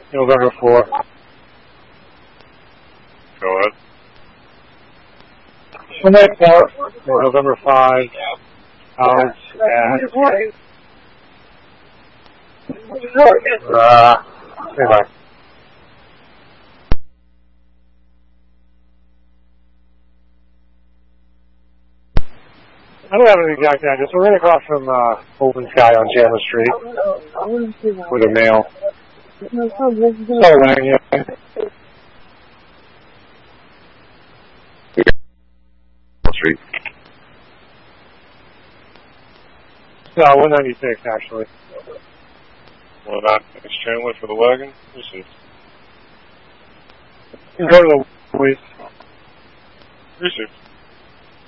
November 4. Go ahead. Sunday Port for November 5. Out at... Say bye. I don't have an exact address. We're right across from Open Sky on Chandler Street with a mail. Oh, yeah. Street. 196 actually. 196 Chandler for the wagon. Received. Go to the police. Received.